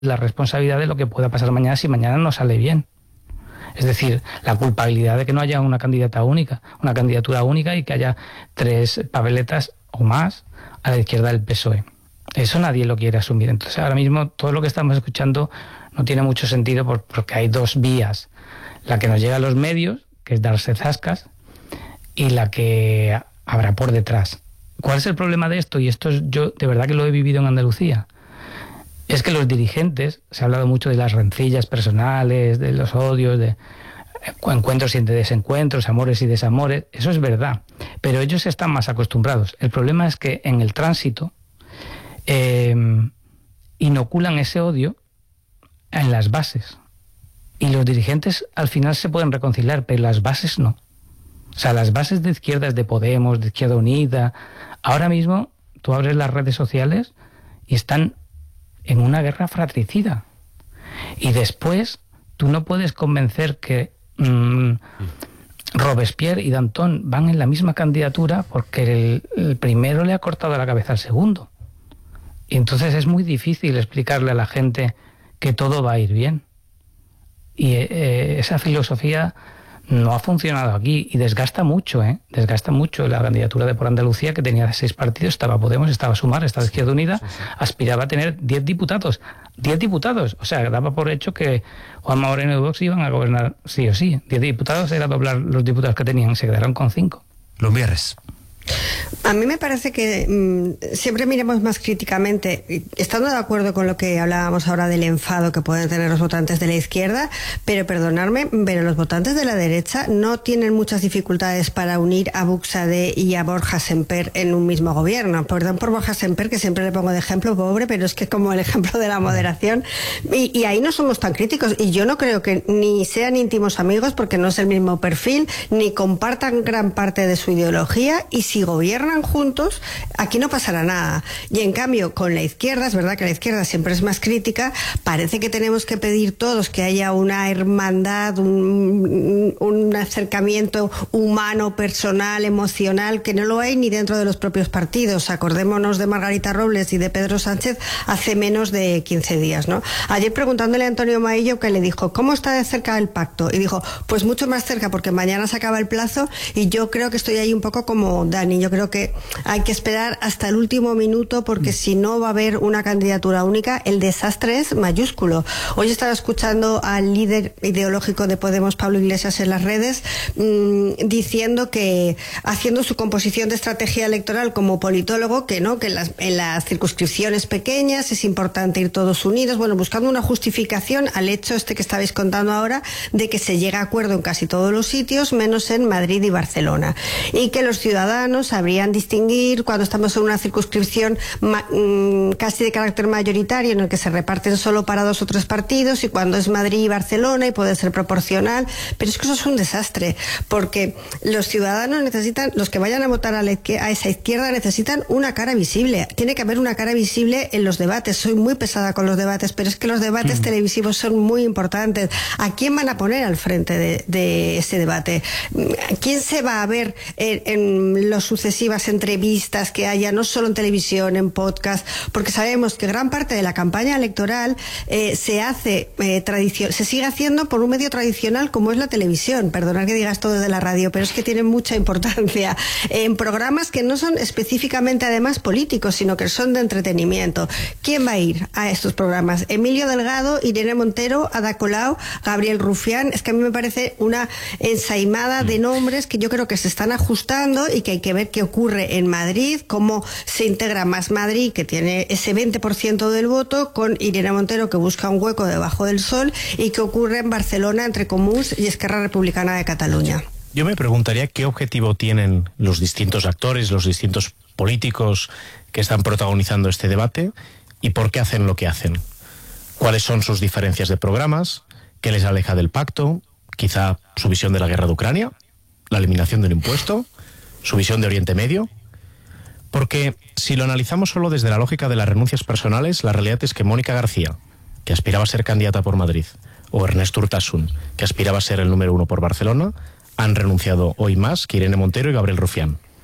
la responsabilidad de lo que pueda pasar mañana si mañana no sale bien. Es decir, la culpabilidad de que no haya una candidatura única y que haya 3 papeletas o más a la izquierda del PSOE. Eso nadie lo quiere asumir. Entonces, ahora mismo todo lo que estamos escuchando no tiene mucho sentido porque hay 2 vías. La que nos llega a los medios, que es darse zascas, y la que habrá por detrás. ¿Cuál es el problema de esto? Y esto yo de verdad que lo he vivido en Andalucía. Es que los dirigentes, se ha hablado mucho de las rencillas personales, de los odios, de encuentros y desencuentros, amores y desamores. Eso es verdad, pero ellos están más acostumbrados. El problema es que en el tránsito inoculan ese odio en las bases. Y los dirigentes al final se pueden reconciliar, pero las bases no. O sea, las bases de izquierdas, de Podemos, de Izquierda Unida, ahora mismo tú abres las redes sociales y están en una guerra fratricida. Y después tú no puedes convencer que Robespierre y Danton van en la misma candidatura porque el primero le ha cortado la cabeza al segundo. Y entonces es muy difícil explicarle a la gente que todo va a ir bien. Y esa filosofía no ha funcionado aquí y desgasta mucho, desgasta mucho. La candidatura de Por Andalucía, que tenía 6 partidos, estaba Podemos, estaba Sumar, estaba Izquierda Unida, aspiraba a tener 10 diputados. 10 diputados, o sea, daba por hecho que Juanma Moreno y Vox iban a gobernar sí o sí. 10 diputados era doblar los diputados que tenían, se quedaron con 5. Lumbierres. A mí me parece que siempre miremos más críticamente, estando de acuerdo con lo que hablábamos ahora del enfado que pueden tener los votantes de la izquierda, pero perdonadme, pero los votantes de la derecha no tienen muchas dificultades para unir a Buxade y a Borja Semper en un mismo gobierno. Perdón por Borja Semper, que siempre le pongo de ejemplo, pobre, pero es que como el ejemplo de la moderación, y ahí no somos tan críticos, y yo no creo que ni sean íntimos amigos, porque no es el mismo perfil, ni compartan gran parte de su ideología, y si gobiernan juntos, aquí no pasará nada. Y en cambio, con la izquierda, es verdad que la izquierda siempre es más crítica, parece que tenemos que pedir todos que haya una hermandad, un acercamiento humano, personal, emocional, que no lo hay ni dentro de los propios partidos. Acordémonos de Margarita Robles y de Pedro Sánchez hace menos de 15 días, ¿no? Ayer preguntándole a Antonio Maillo, que le dijo, ¿cómo está de cerca el pacto? Y dijo, pues mucho más cerca, porque mañana se acaba el plazo y yo creo que estoy ahí un poco como Dani. Yo creo que hay que esperar hasta el último minuto porque si no va a haber una candidatura única, el desastre es mayúsculo. Hoy estaba escuchando al líder ideológico de Podemos, Pablo Iglesias, en las redes diciendo que, haciendo su composición de estrategia electoral como politólogo, que no, que en las circunscripciones pequeñas es importante ir todos unidos, bueno, buscando una justificación al hecho que estabais contando ahora de que se llega a acuerdo en casi todos los sitios, menos en Madrid y Barcelona, y que los ciudadanos sabrían distinguir cuando estamos en una circunscripción casi de carácter mayoritario en el que se reparten solo para 2 o 3 partidos, y cuando es Madrid y Barcelona y puede ser proporcional, pero es que eso es un desastre, porque los ciudadanos necesitan, los que vayan a votar a esa izquierda necesitan una cara visible, tiene que haber una cara visible en los debates. Soy muy pesada con los debates, pero es que los debates televisivos son muy importantes. ¿A quién van a poner al frente de ese debate? ¿Quién se va a ver en las sucesivas entrevistas que haya, no solo en televisión, en podcast? Porque sabemos que gran parte de la campaña electoral se sigue haciendo por un medio tradicional como es la televisión. Perdonad que digas todo de la radio, pero es que tiene mucha importancia. En programas que no son específicamente además políticos, sino que son de entretenimiento. ¿Quién va a ir a estos programas? Emilio Delgado, Irene Montero, Ada Colau, Gabriel Rufián. Es que a mí me parece una ensaimada de nombres que yo creo que se están ajustando y que hay que ver qué ocurre en Madrid, cómo se integra Más Madrid, que tiene ese 20% del voto, con Irene Montero, que busca un hueco debajo del sol, y qué ocurre en Barcelona entre Comuns y Esquerra Republicana de Cataluña. Yo me preguntaría qué objetivo tienen los distintos actores, los distintos políticos que están protagonizando este debate y por qué hacen lo que hacen. ¿Cuáles son sus diferencias de programas? ¿Qué les aleja del pacto? Quizá su visión de la guerra de Ucrania, la eliminación del impuesto, su visión de Oriente Medio. Porque si lo analizamos solo desde la lógica de las renuncias personales, la realidad es que Mónica García, que aspiraba a ser candidata por Madrid, o Ernest Urtasun, que aspiraba a ser el número 1 por Barcelona, han renunciado hoy más que Irene Montero y Gabriel Rufián.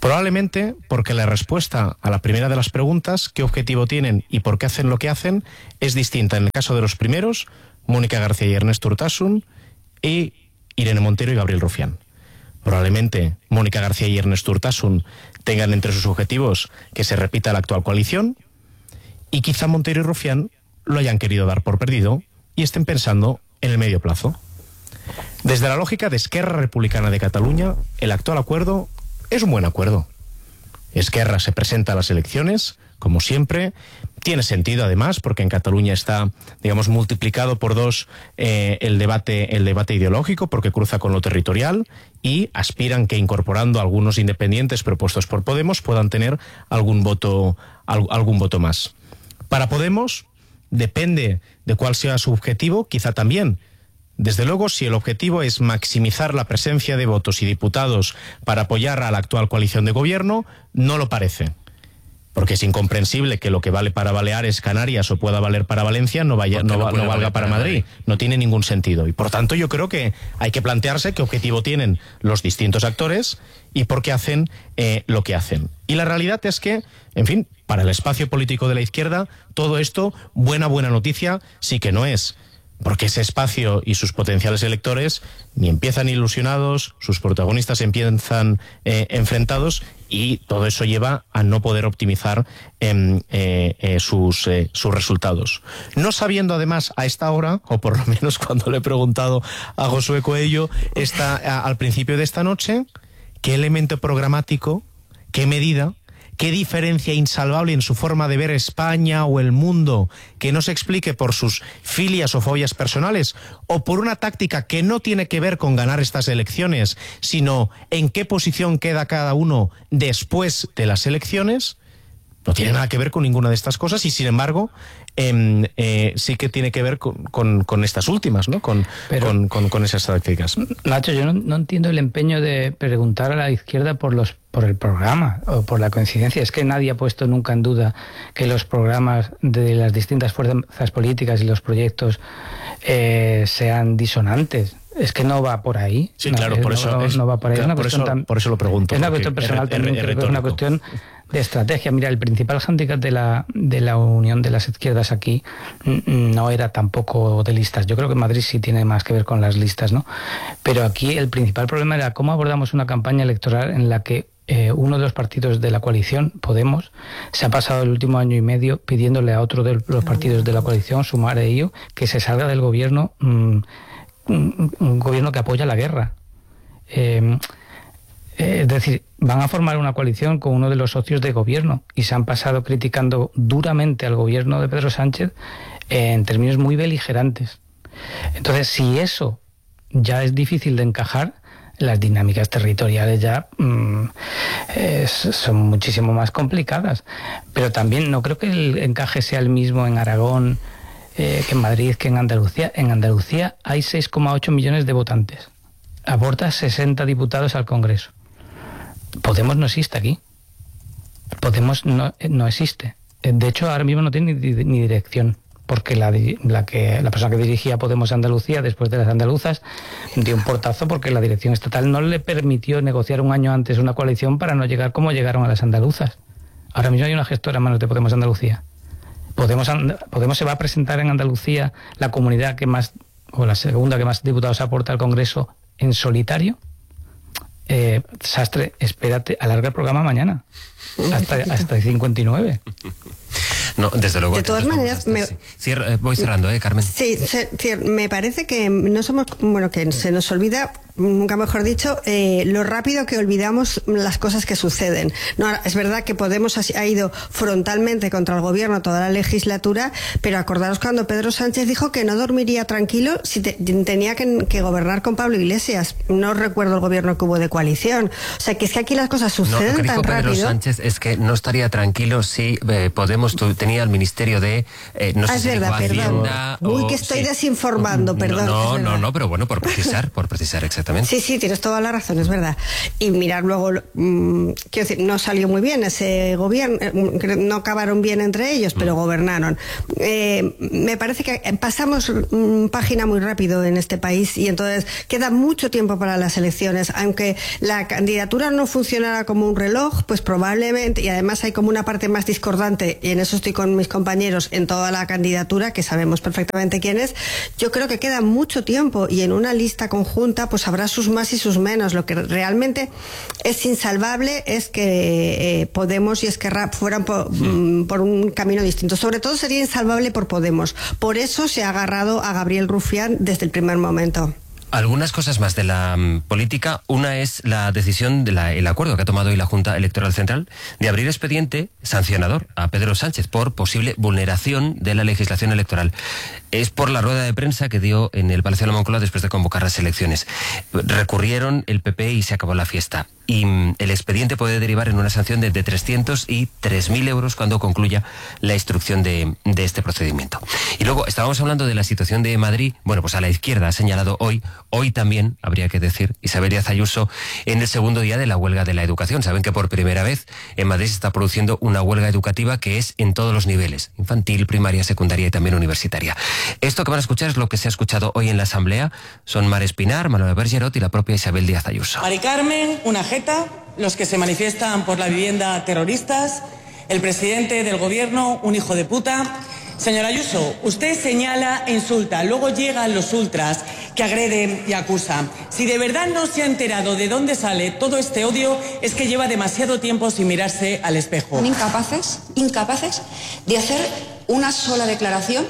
Probablemente porque la respuesta a la primera de las preguntas, qué objetivo tienen y por qué hacen lo que hacen, es distinta en el caso de los primeros, Mónica García y Ernest Urtasun, y Irene Montero y Gabriel Rufián. Probablemente Mónica García y Ernest Urtasun tengan entre sus objetivos que se repita la actual coalición, y quizá Montero y Rufián lo hayan querido dar por perdido y estén pensando en el medio plazo. Desde la lógica de Esquerra Republicana de Cataluña, el actual acuerdo es un buen acuerdo. Esquerra se presenta a las elecciones, como siempre. Tiene sentido, además, porque en Cataluña está, digamos, multiplicado por 2 el debate ideológico, porque cruza con lo territorial, y aspiran que, incorporando a algunos independientes propuestos por Podemos, puedan tener algún voto más. Para Podemos, depende de cuál sea su objetivo, quizá también. Desde luego, si el objetivo es maximizar la presencia de votos y diputados para apoyar a la actual coalición de gobierno, no lo parece. Porque es incomprensible que lo que vale para Baleares, Canarias o pueda valer para Valencia no valga para Madrid. No tiene ningún sentido. Y por tanto yo creo que hay que plantearse qué objetivo tienen los distintos actores y por qué hacen lo que hacen. Y la realidad es que, en fin, para el espacio político de la izquierda, todo esto, buena noticia, sí que no es. Porque ese espacio y sus potenciales electores ni empiezan ilusionados, sus protagonistas empiezan enfrentados, y todo eso lleva a no poder optimizar sus resultados. No sabiendo además a esta hora, o por lo menos cuando le he preguntado a Josué Coello al principio de esta noche, qué elemento programático, qué medida, qué diferencia insalvable en su forma de ver España o el mundo que no se explique por sus filias o fobias personales o por una táctica que no tiene que ver con ganar estas elecciones, sino en qué posición queda cada uno después de las elecciones, no tiene nada que ver con ninguna de estas cosas, y sin embargo sí que tiene que ver con estas últimas, ¿no? Con esas tácticas. Nacho, yo no entiendo el empeño de preguntar a la izquierda por el programa o por la coincidencia. Es que nadie ha puesto nunca en duda que los programas de las distintas fuerzas políticas y los proyectos sean disonantes. Es que no va por ahí. Sí, claro, por eso no va por ahí. Claro, por eso lo pregunto. Es una cuestión personal también, creo que es una cuestión de estrategia. Mira, el principal hándicap de la unión de las izquierdas aquí no era tampoco de listas. Yo creo que Madrid sí tiene más que ver con las listas, ¿no? Pero aquí el principal problema era cómo abordamos una campaña electoral en la que uno de los partidos de la coalición, Podemos, se ha pasado el último año y medio pidiéndole a otro de los partidos de la coalición, Sumar e IO, que se salga del gobierno, un gobierno que apoya la guerra. Es decir, van a formar una coalición con uno de los socios de gobierno y se han pasado criticando duramente al gobierno de Pedro Sánchez en términos muy beligerantes. Entonces, si eso ya es difícil de encajar, las dinámicas territoriales ya son muchísimo más complicadas. Pero también no creo que el encaje sea el mismo en Aragón que en Madrid, que en Andalucía. En Andalucía hay 6,8 millones de votantes. Aporta 60 diputados al Congreso. Podemos no existe aquí. Podemos no existe. De hecho, ahora mismo no tiene ni dirección, porque la persona que dirigía Podemos Andalucía, después de las andaluzas, dio un portazo porque la dirección estatal no le permitió negociar un año antes una coalición para no llegar como llegaron a las andaluzas. Ahora mismo hay una gestora en manos de Podemos Andalucía. Podemos se va a presentar en Andalucía la comunidad que más, o la segunda que más diputados aporta al Congreso, en solitario. Sastre, espérate, alarga el programa mañana hasta 59. No, desde luego. De todas maneras, voy cerrando, Carmen. Sí, me parece que no somos, que se nos olvida, nunca mejor dicho, lo rápido que olvidamos las cosas que suceden. No, es verdad que Podemos ha ido frontalmente contra el gobierno toda la legislatura, pero acordaros cuando Pedro Sánchez dijo que no dormiría tranquilo si tenía que gobernar con Pablo Iglesias. No recuerdo el gobierno que hubo de coalición. O sea, que es que aquí las cosas suceden tan rápido. Lo que dijo Pedro Sánchez es que no estaría tranquilo si Podemos tenía el ministerio de es verdad, perdón. Hacienda, que estoy desinformando, perdón. No, pero bueno, por precisar exactamente. perfectamente. Sí, tienes toda la razón, es verdad. Y mirar luego, quiero decir, no salió muy bien ese gobierno, no acabaron bien entre ellos, pero gobernaron. Me parece que pasamos página muy rápido en este país y entonces queda mucho tiempo para las elecciones. Aunque la candidatura no funcionara como un reloj, pues probablemente, y además hay como una parte más discordante, y en eso estoy con mis compañeros en toda la candidatura, que sabemos perfectamente quién es, yo creo que queda mucho tiempo y en una lista conjunta pues habrá sus más y sus menos. Lo que realmente es insalvable es que Podemos y Esquerra fueran por un camino distinto. Sobre todo sería insalvable por Podemos. Por eso se ha agarrado a Gabriel Rufián desde el primer momento. Algunas cosas más de la política. Una es la decisión, el acuerdo que ha tomado hoy la Junta Electoral Central de abrir expediente sancionador a Pedro Sánchez por posible vulneración de la legislación electoral. Es por la rueda de prensa que dio en el Palacio de la Moncloa después de convocar las elecciones. Recurrieron el PP y se acabó la fiesta. Y el expediente puede derivar en una sanción de 300 y 3.000 euros cuando concluya la instrucción de este procedimiento. Y luego estábamos hablando de la situación de Madrid. Bueno, pues a la izquierda ha señalado hoy también, habría que decir, Isabel Díaz Ayuso, en el segundo día de la huelga de la educación. Saben que por primera vez en Madrid se está produciendo una huelga educativa que es en todos los niveles, infantil, primaria, secundaria y también universitaria. Esto que van a escuchar es lo que se ha escuchado hoy en la Asamblea. Son Mar Espinar, Manuel Bergerot y la propia Isabel Díaz Ayuso. Mari Carmen, una jeta, los que se manifiestan por la vivienda terroristas, el presidente del gobierno, un hijo de puta. Señora Ayuso, usted señala e insulta, luego llegan los ultras que agreden y acusan. Si de verdad no se ha enterado de dónde sale todo este odio, es que lleva demasiado tiempo sin mirarse al espejo. Son incapaces de hacer una sola declaración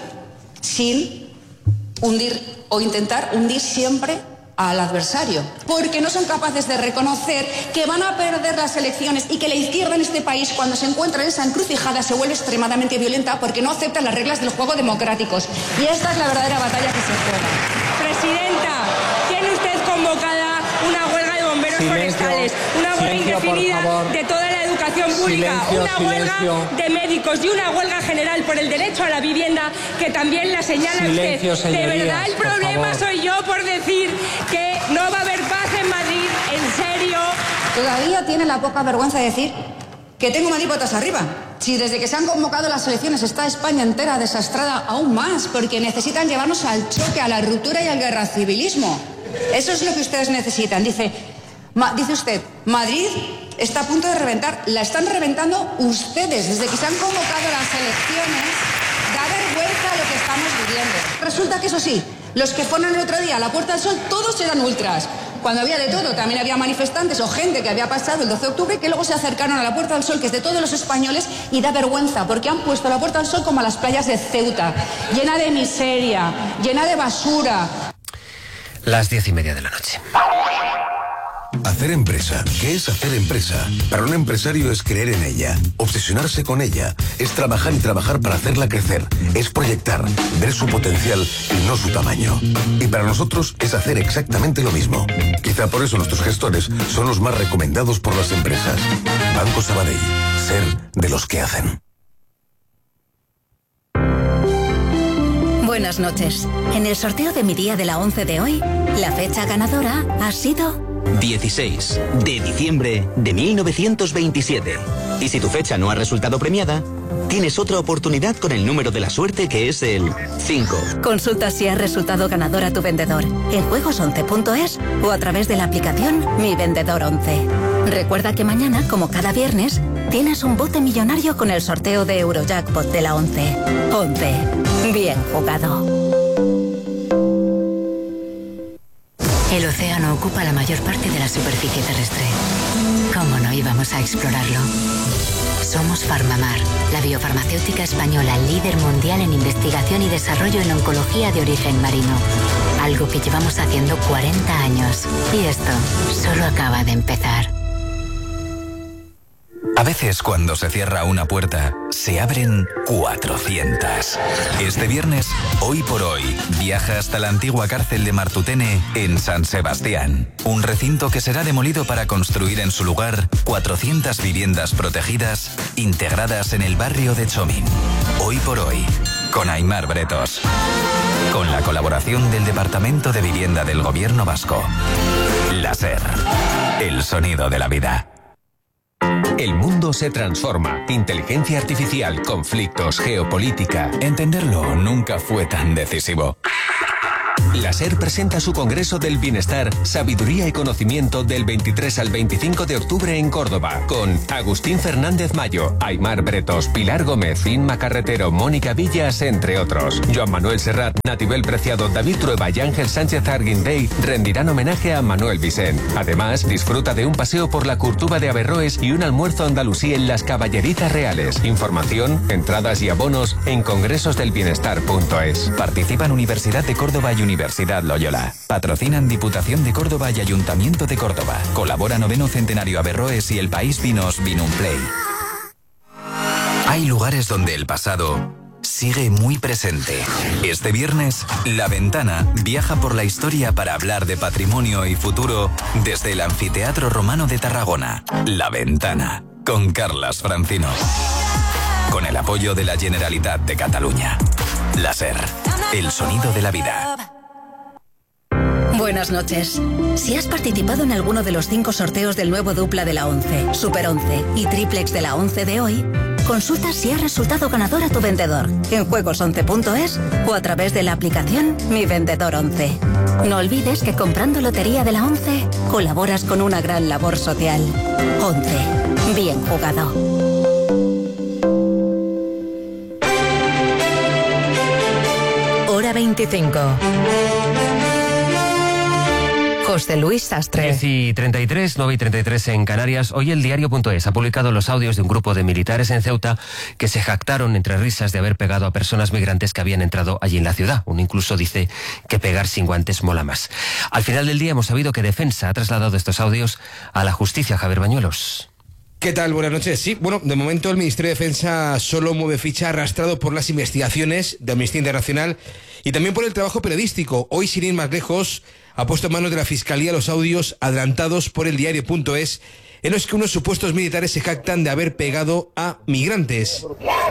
sin hundir o intentar hundir siempre al adversario, porque no son capaces de reconocer que van a perder las elecciones y que la izquierda en este país, cuando se encuentra en esa encrucijada, se vuelve extremadamente violenta porque no acepta las reglas del juego democráticos. Y esta es la verdadera batalla que se juega. Presidenta, tiene usted convocada una huelga de bomberos forestales, una huelga indefinida de toda la educación pública, una huelga de médicos y una huelga general por el derecho a la vivienda, que también la señala usted. De verdad, el problema soy yo por decir que no va a haber paz en Madrid, en serio. Todavía tiene la poca vergüenza de decir que tengo Madrid patas arriba. Si desde que se han convocado las elecciones está España entera desastrada aún más, porque necesitan llevarnos al choque, a la ruptura y al guerracivilismo. Eso es lo que ustedes necesitan. Dice usted, Madrid está a punto de reventar. La están reventando ustedes. Desde que se han convocado las elecciones, da vergüenza lo que estamos viviendo. Resulta que eso sí, los que fueron el otro día a la Puerta del Sol, todos eran ultras. Cuando había de todo, también había manifestantes o gente que había pasado el 12 de octubre que luego se acercaron a la Puerta del Sol, que es de todos los españoles, y da vergüenza, porque han puesto la Puerta del Sol como a las playas de Ceuta, llena de miseria, llena de basura. Las 10:30 de la noche. Hacer empresa. ¿Qué es hacer empresa? Para un empresario es creer en ella, obsesionarse con ella, es trabajar y trabajar para hacerla crecer, es proyectar, ver su potencial y no su tamaño. Y para nosotros es hacer exactamente lo mismo. Quizá por eso nuestros gestores son los más recomendados por las empresas. Banco Sabadell. Ser de los que hacen. Buenas noches. En el sorteo de mi día de la 11 de hoy, la fecha ganadora ha sido 16 de diciembre de 1927. Y si tu fecha no ha resultado premiada, tienes otra oportunidad con el número de la suerte, que es el 5. Consulta si ha resultado ganador a tu vendedor en juegos11.es o a través de la aplicación Mi Vendedor 11. Recuerda que mañana, como cada viernes, tienes un bote millonario con el sorteo de Eurojackpot de la 11. 11. Bien jugado. El océano ocupa la mayor parte de la superficie terrestre. ¿Cómo no íbamos a explorarlo? Somos Farmamar, la biofarmacéutica española líder mundial en investigación y desarrollo en oncología de origen marino. Algo que llevamos haciendo 40 años. Y esto solo acaba de empezar. A veces, cuando se cierra una puerta, se abren 400. Este viernes, Hoy por Hoy, viaja hasta la antigua cárcel de Martutene, en San Sebastián. Un recinto que será demolido para construir en su lugar 400 viviendas protegidas, integradas en el barrio de Chomín. Hoy por Hoy, con Aimar Bretos. con la colaboración del Departamento de Vivienda del Gobierno Vasco. La SER, el sonido de la vida. El mundo se transforma. Inteligencia artificial, conflictos, geopolítica. Entenderlo nunca fue tan decisivo. La SER presenta su Congreso del Bienestar, Sabiduría y Conocimiento del 23 al 25 de octubre en Córdoba, con Agustín Fernández Mayo, Aymar Bretos, Pilar Gómez, Inma Carretero, Mónica Villas, entre otros. Joan Manuel Serrat, Natibel Preciado, David Trueba y Ángel Sánchez Arguindey rendirán homenaje a Manuel Vicent. Además, disfruta de un paseo por la Curtuba de Averroes y un almuerzo andalusí en las Caballeritas Reales. Información, entradas y abonos en congresosdelbienestar.es. Participan Universidad de Córdoba y Universidad Loyola. Patrocinan Diputación de Córdoba y Ayuntamiento de Córdoba. Colabora 9º Centenario Averroes y El País Vinos Vinumplay. Hay lugares donde el pasado sigue muy presente. Este viernes, La Ventana viaja por la historia para hablar de patrimonio y futuro desde el Anfiteatro Romano de Tarragona. La Ventana, con Carlas Francino. Con el apoyo de la Generalitat de Cataluña. La SER, el sonido de la vida. Buenas noches. Si has participado en alguno de los 5 sorteos del nuevo dupla de la 11, Super 11 y Triplex de la 11 de hoy, consulta si has resultado ganador a tu vendedor en juegos11.es o a través de la aplicación Mi Vendedor 11. No olvides que comprando Lotería de la 11 colaboras con una gran labor social. 11. Bien jugado. Hora 25. José Luis Sastre. 10:33, 9:33 en Canarias. Hoy el diario.es ha publicado los audios de un grupo de militares en Ceuta que se jactaron entre risas de haber pegado a personas migrantes que habían entrado allí en la ciudad. Uno incluso dice que pegar sin guantes mola más. Al final del día hemos sabido que Defensa ha trasladado estos audios a la justicia. Javier Bañuelos. ¿Qué tal? Buenas noches. Sí, bueno, de momento el Ministerio de Defensa solo mueve ficha arrastrado por las investigaciones de Amnistía Internacional y también por el trabajo periodístico. Hoy, sin ir más lejos, ha puesto en manos de la Fiscalía los audios adelantados por el diario.es en los que unos supuestos militares se jactan de haber pegado a migrantes.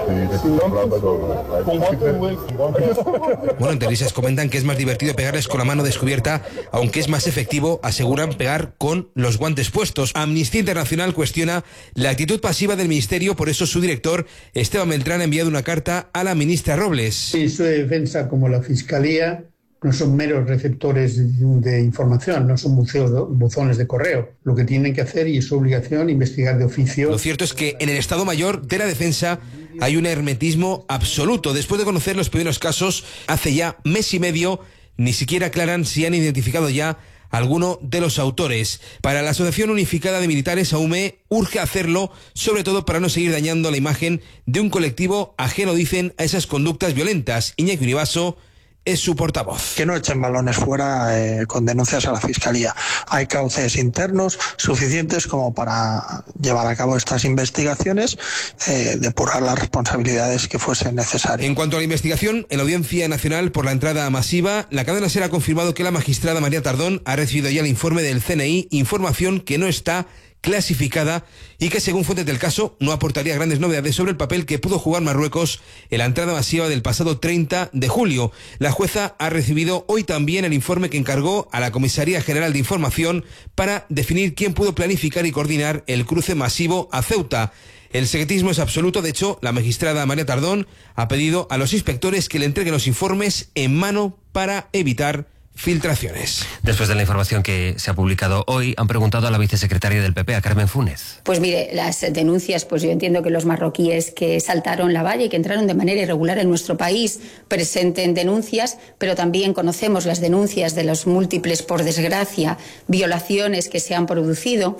Bueno, entre risas comentan que es más divertido pegarles con la mano descubierta, aunque es más efectivo, aseguran, pegar con los guantes puestos. Amnistía Internacional cuestiona la actitud pasiva del Ministerio, por eso su director, Esteban Beltrán, ha enviado una carta a la ministra Robles. Ministro de Defensa como la Fiscalía no son meros receptores de información, no son buzones de correo. Lo que tienen que hacer, y es su obligación, investigar de oficio. Lo cierto es que en el Estado Mayor de la Defensa hay un hermetismo absoluto. Después de conocer los primeros casos, hace ya mes y medio, ni siquiera aclaran si han identificado ya alguno de los autores. Para la Asociación Unificada de Militares, AUME, urge hacerlo, sobre todo para no seguir dañando la imagen de un colectivo ajeno, dicen, a esas conductas violentas. Iñaki Univaso es su portavoz. Que no echen balones fuera con denuncias a la Fiscalía. Hay cauces internos suficientes como para llevar a cabo estas investigaciones, depurar las responsabilidades que fuesen necesarias. En cuanto a la investigación, en la Audiencia Nacional por la entrada masiva, la cadena SER ha confirmado que la magistrada María Tardón ha recibido ya el informe del CNI, información que no está clasificada y que, según fuentes del caso, no aportaría grandes novedades sobre el papel que pudo jugar Marruecos en la entrada masiva del pasado 30 de julio. La jueza ha recibido hoy también el informe que encargó a la Comisaría General de Información para definir quién pudo planificar y coordinar el cruce masivo a Ceuta. El secretismo es absoluto. De hecho, la magistrada María Tardón ha pedido a los inspectores que le entreguen los informes en mano para evitar filtraciones. Después de la información que se ha publicado hoy, han preguntado a la vicesecretaria del PP, a Carmen Funes. Pues mire, las denuncias, pues yo entiendo que los marroquíes que saltaron la valla y que entraron de manera irregular en nuestro país presenten denuncias, pero también conocemos las denuncias de los múltiples, por desgracia, violaciones que se han producido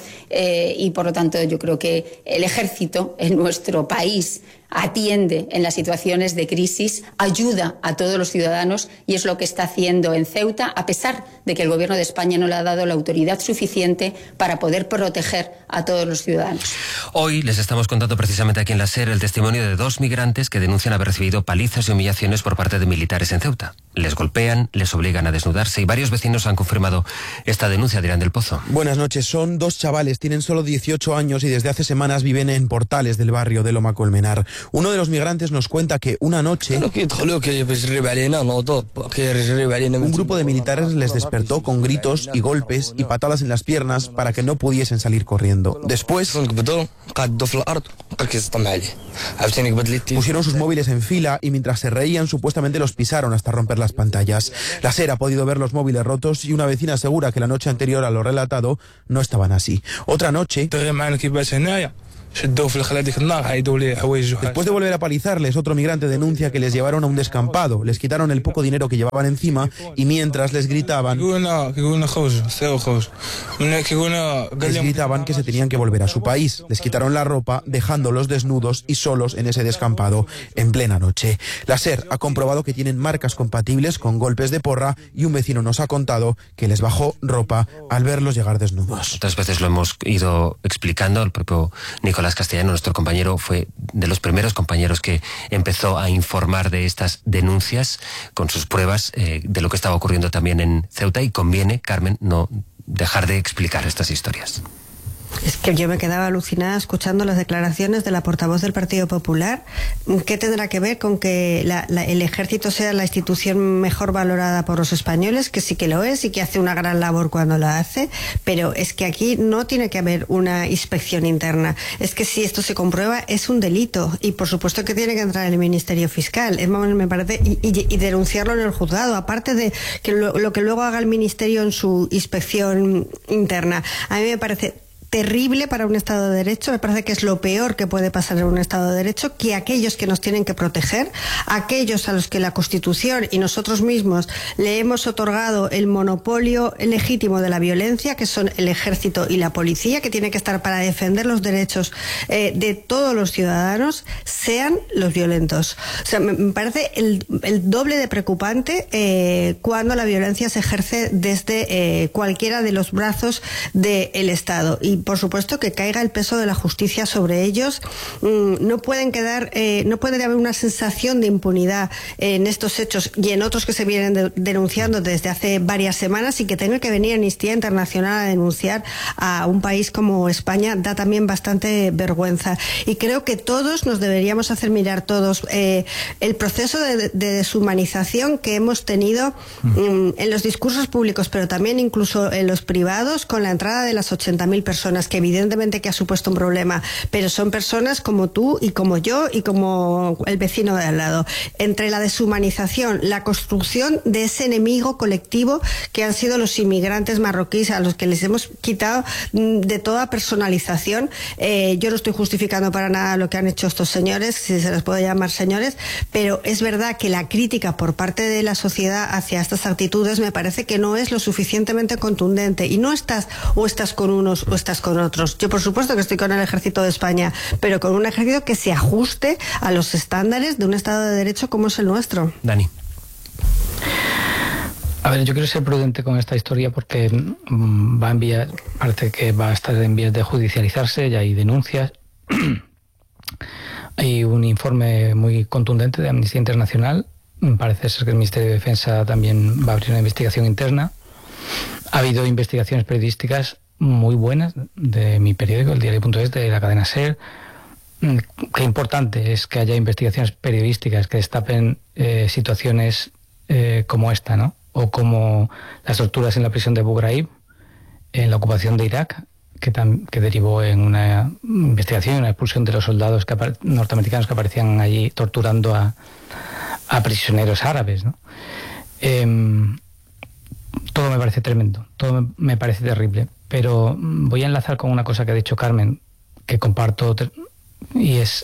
y por lo tanto yo creo que el ejército en nuestro país atiende en las situaciones de crisis, ayuda a todos los ciudadanos y es lo que está haciendo en Ceuta, a pesar de que el Gobierno de España no le ha dado la autoridad suficiente para poder proteger a todos los ciudadanos. Hoy les estamos contando precisamente aquí en la SER el testimonio de 2 migrantes que denuncian haber recibido palizas y humillaciones por parte de militares en Ceuta. les golpean, les obligan a desnudarse y varios vecinos han confirmado esta denuncia, Dirán del Pozo. Buenas noches, son 2 chavales, tienen solo 18 años y desde hace semanas viven en Portales del barrio de Loma Colmenar. Uno de los migrantes nos cuenta que una noche un grupo de militares les despertó con gritos y golpes y patadas en las piernas para que no pudiesen salir corriendo. Después pusieron sus móviles en fila y mientras se reían supuestamente los pisaron hasta romper las pantallas. La SER ha podido ver los móviles rotos y una vecina asegura que la noche anterior a lo relatado no estaban así. Otra noche, después de volver a palizarles, otro migrante denuncia que les llevaron a un descampado, les quitaron el poco dinero que llevaban encima y mientras les gritaban que se tenían que volver a su país. Les quitaron la ropa, dejándolos desnudos y solos en ese descampado en plena noche. La SER ha comprobado que tienen marcas compatibles con golpes de porra y un vecino nos ha contado que les bajó ropa al verlos llegar desnudos. Otras veces lo hemos ido explicando, el propio Nicolás Castellano, nuestro compañero, fue de los primeros compañeros que empezó a informar de estas denuncias con sus pruebas de lo que estaba ocurriendo también en Ceuta, y conviene, Carmen, no dejar de explicar estas historias. Es que yo me quedaba alucinada escuchando las declaraciones de la portavoz del Partido Popular. ¿Qué tendrá que ver con que el ejército sea la institución mejor valorada por los españoles? Que sí que lo es y que hace una gran labor cuando la hace, pero es que aquí no tiene que haber una inspección interna. Es que si esto se comprueba es un delito y por supuesto que tiene que entrar en el Ministerio Fiscal, me parece, y denunciarlo en el juzgado, aparte de que lo que luego haga el Ministerio en su inspección interna. A mí me parece terrible para un Estado de Derecho, me parece que es lo peor que puede pasar en un Estado de Derecho, que aquellos que nos tienen que proteger, aquellos a los que la Constitución y nosotros mismos le hemos otorgado el monopolio legítimo de la violencia, que son el ejército y la policía, que tiene que estar para defender los derechos de todos los ciudadanos, sean los violentos. O sea, me parece el doble de preocupante cuando la violencia se ejerce desde cualquiera de los brazos del Estado. Y por supuesto que caiga el peso de la justicia sobre ellos. No puede haber una sensación de impunidad en estos hechos y en otros que se vienen denunciando desde hace varias semanas, y que tenga que venir Amnistía Internacional a denunciar a un país como España da también bastante vergüenza. Y creo que todos nos deberíamos hacer mirar el proceso de deshumanización que hemos tenido en los discursos públicos, pero también incluso en los privados, con la entrada de las 80.000 personas, que evidentemente que ha supuesto un problema, pero son personas como tú y como yo y como el vecino de al lado. Entre la deshumanización, la construcción de ese enemigo colectivo que han sido los inmigrantes marroquíes, a los que les hemos quitado de toda personalización. Yo no estoy justificando para nada lo que han hecho estos señores, si se les puede llamar señores, pero es verdad que la crítica por parte de la sociedad hacia estas actitudes me parece que no es lo suficientemente contundente, y no estás con unos o estás con otros. Yo por supuesto que estoy con el Ejército de España, pero con un ejército que se ajuste a los estándares de un Estado de Derecho como es el nuestro. Dani. A ver, yo quiero ser prudente con esta historia porque parece que va a estar en vías de judicializarse, ya hay denuncias. Hay un informe muy contundente de Amnistía Internacional. Parece ser que el Ministerio de Defensa también va a abrir una investigación interna. Ha habido investigaciones periodísticas muy buenas de mi periódico, el diario.es, de la cadena SER. Qué importante es que haya investigaciones periodísticas que destapen situaciones como esta, ¿no? O como las torturas en la prisión de Abu Ghraib, en la ocupación de Irak, que derivó en una investigación y una expulsión de los soldados norteamericanos que aparecían allí torturando a prisioneros árabes, ¿no? Todo me parece tremendo, todo me parece terrible, pero voy a enlazar con una cosa que ha dicho Carmen, que comparto, y es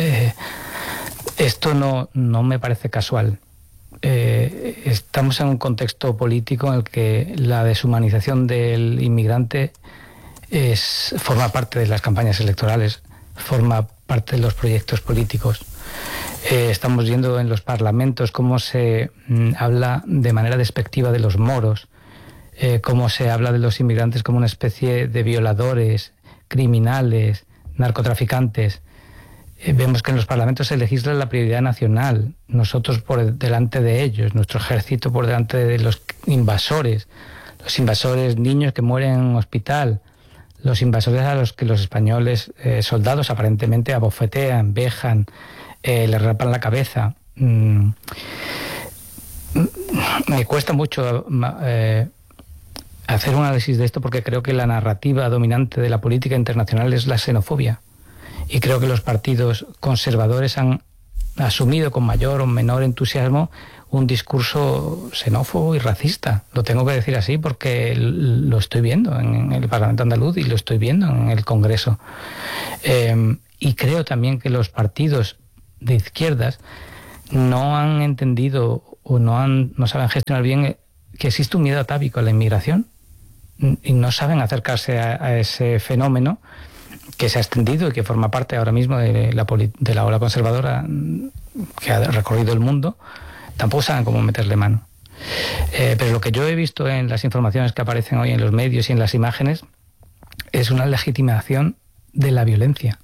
esto no me parece casual. Estamos en un contexto político en el que la deshumanización del inmigrante forma parte de las campañas electorales, forma parte de los proyectos políticos. Estamos viendo en los parlamentos cómo se habla de manera despectiva de los moros, cómo se habla de los inmigrantes como una especie de violadores, criminales, narcotraficantes. Vemos que en los parlamentos se legisla la prioridad nacional, nosotros por delante de ellos, nuestro ejército por delante de los invasores niños que mueren en un hospital, los invasores a los que los españoles soldados aparentemente abofetean, vejan, le rapan la cabeza. Me cuesta mucho hacer un análisis de esto porque creo que la narrativa dominante de la política internacional es la xenofobia. Y creo que los partidos conservadores han asumido con mayor o menor entusiasmo un discurso xenófobo y racista. Lo tengo que decir así porque lo estoy viendo en el Parlamento andaluz y lo estoy viendo en el Congreso. Y creo también que los partidos de izquierdas no han entendido o no saben gestionar bien que existe un miedo atávico a la inmigración y no saben acercarse a ese fenómeno que se ha extendido y que forma parte ahora mismo de la ola conservadora que ha recorrido el mundo. Tampoco saben cómo meterle mano. Pero lo que yo he visto en las informaciones que aparecen hoy en los medios y en las imágenes es una legitimación de la violencia.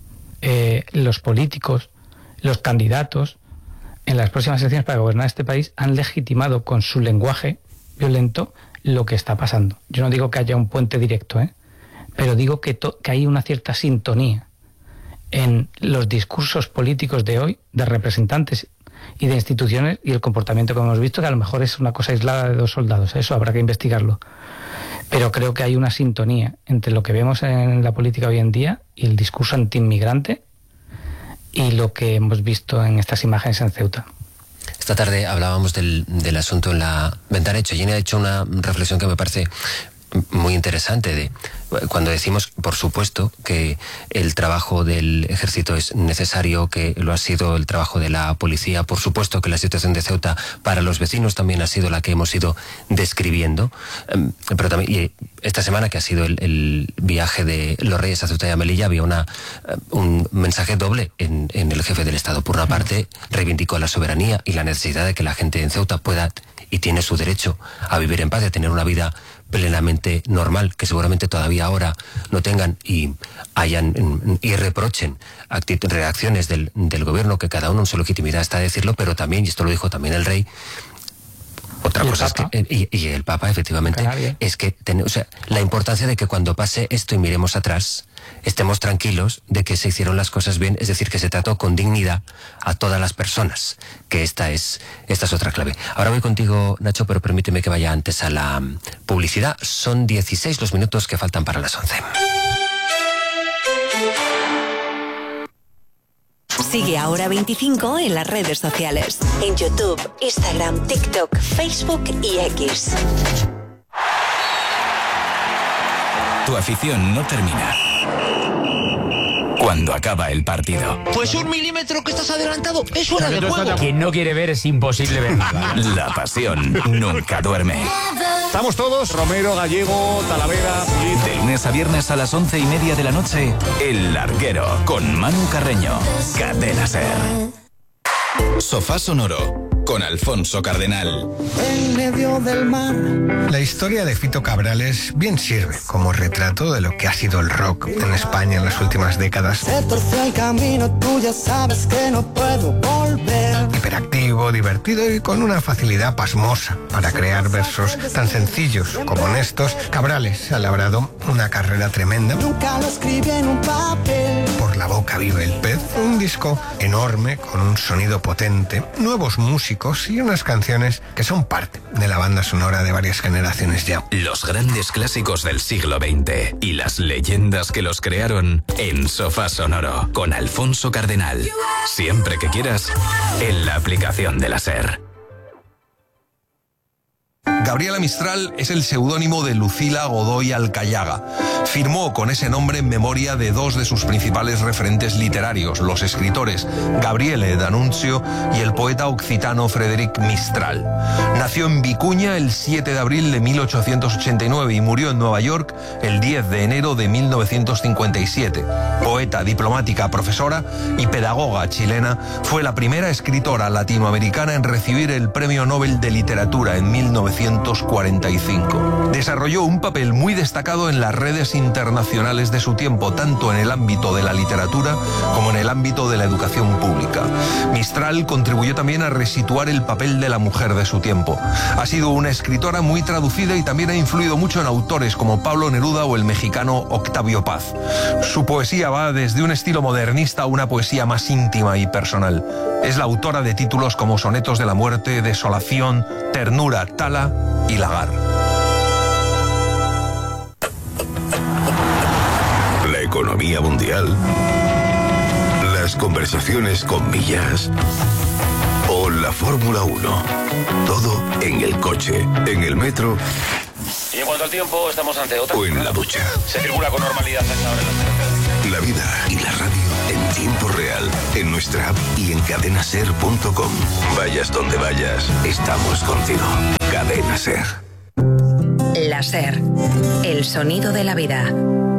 Los políticos, los candidatos, en las próximas elecciones para gobernar este país han legitimado con su lenguaje violento lo que está pasando. Yo no digo que haya un puente directo, pero digo que hay una cierta sintonía en los discursos políticos de hoy, de representantes y de instituciones, y el comportamiento que hemos visto, que a lo mejor es una cosa aislada de 2 soldados, eso habrá que investigarlo. Pero creo que hay una sintonía entre lo que vemos en la política hoy en día y el discurso antiinmigrante y lo que hemos visto en estas imágenes en Ceuta. Esta tarde hablábamos del asunto en la ventana. Jenny ha hecho una reflexión que me parece muy interesante cuando decimos, por supuesto, que el trabajo del ejército es necesario, que lo ha sido el trabajo de la policía, por supuesto que la situación de Ceuta para los vecinos también ha sido la que hemos ido describiendo, pero también y esta semana que ha sido el viaje de los Reyes a Ceuta y a Melilla había un mensaje doble en el jefe del Estado. Por una parte reivindicó la soberanía y la necesidad de que la gente en Ceuta pueda y tiene su derecho a vivir en paz y a tener una vida plenamente normal, que seguramente todavía ahora no tengan y reprochen reacciones del gobierno, que cada uno en su legitimidad está a decirlo, pero también, y esto lo dijo también el rey, otra cosa es que, y el Papa efectivamente, es que la importancia de que cuando pase esto y miremos atrás, estemos tranquilos de que se hicieron las cosas bien, es decir, que se trató con dignidad a todas las personas, que esta es otra clave. Ahora voy contigo, Nacho, pero permíteme que vaya antes a la publicidad. Son 16 los minutos que faltan para las 11. Sigue Ahora 25 en las redes sociales. En YouTube, Instagram, TikTok, Facebook y X. Tu afición no termina cuando acaba el partido. Pues 1 milímetro que estás adelantado es fuera de juego. Quien no quiere ver es imposible ver. La pasión nunca duerme. Estamos todos, Romero, Gallego, Talavera, Pulido. De lunes a viernes a las 11:30 de la noche, El Larguero, con Manu Carreño. Cadena SER. Sofá Sonoro, con Alfonso Cardenal. En medio del mar. La historia de Fito Cabrales bien sirve como retrato de lo que ha sido el rock en España en las últimas décadas. Se torció el camino, tú ya sabes que no puedo volver. Hiperactivo, divertido y con una facilidad pasmosa para crear versos tan sencillos como honestos, Cabrales ha labrado una carrera tremenda. Nunca lo escribí en un papel. Por la boca vive el pez, un disco enorme con un sonido potente, nuevos músicos y unas canciones que son parte de la banda sonora de varias generaciones ya. Los grandes clásicos del siglo XX y las leyendas que los crearon en Sofá Sonoro, con Alfonso Cardenal. Siempre que quieras, en la aplicación de la SER. Gabriela Mistral es el seudónimo de Lucila Godoy Alcayaga. Firmó con ese nombre en memoria de 2 de sus principales referentes literarios, los escritores Gabriele D'Annunzio y el poeta occitano Frederic Mistral. Nació en Vicuña el 7 de abril de 1889 y murió en Nueva York el 10 de enero de 1957. Poeta, diplomática, profesora y pedagoga chilena, fue la primera escritora latinoamericana en recibir el Premio Nobel de Literatura en 1900. 1945. Desarrolló un papel muy destacado en las redes internacionales de su tiempo, tanto en el ámbito de la literatura como en el ámbito de la educación pública. Mistral contribuyó también a resituar el papel de la mujer de su tiempo. Ha sido una escritora muy traducida y también ha influido mucho en autores como Pablo Neruda o el mexicano Octavio Paz. Su poesía va desde un estilo modernista a una poesía más íntima y personal. Es la autora de títulos como Sonetos de la Muerte, Desolación, Ternura, Tala y Lagar. La economía mundial, las conversaciones con millas o la Fórmula 1. Todo en el coche, en el metro. Y en cuanto al tiempo, estamos ante otra. O en la ducha. Se circula con normalidad hasta ahora en las carreteras. La vida y la radio en tiempo real, en nuestra app y en cadenaser.com. Vayas donde vayas, estamos contigo. Cadena Ser. La Ser, el sonido de la vida.